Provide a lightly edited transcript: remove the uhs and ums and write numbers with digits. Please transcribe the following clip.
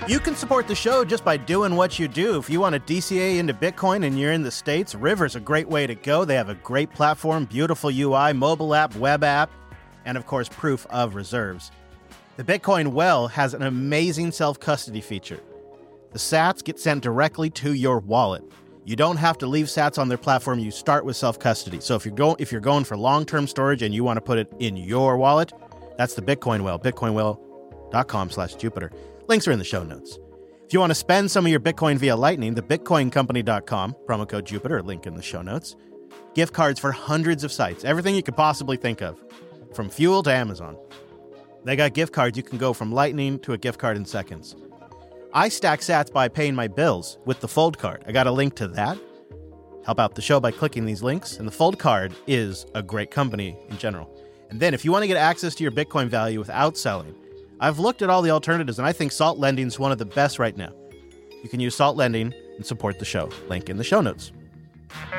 You can support the show just by doing what you do. If you want to DCA into Bitcoin and you're in the States, River's a great way to go. They have a great platform, beautiful UI, mobile app, web app, and of course, proof of reserves. The Bitcoin Well has an amazing self-custody feature. The sats get sent directly to your wallet. You don't have to leave sats on their platform. You start with self-custody. So if you're going for long-term storage and you want to put it in your wallet, that's the Bitcoin Well, bitcoinwell.com/Jupiter. Links are in the show notes. If you want to spend some of your Bitcoin via Lightning, the bitcoincompany.com, promo code Jupiter, link in the show notes. Gift cards for hundreds of sites, everything you could possibly think of, from Fuel to Amazon. They got gift cards. You can go from Lightning to a gift card in seconds. I stack sats by paying my bills with the Fold card. I got a link to that. Help out the show by clicking these links. And the Fold card is a great company in general. And then if you want to get access to your Bitcoin value without selling, I've looked at all the alternatives, and I think Salt Lending is one of the best right now. You can use Salt Lending and support the show. Link in the show notes.